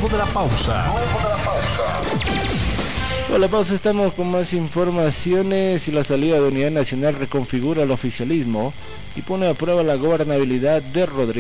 luego de la pausa. Con la pausa estamos con más informaciones y la salida de Unidad Nacional reconfigura el oficialismo y pone a prueba la gobernabilidad de Rodrigo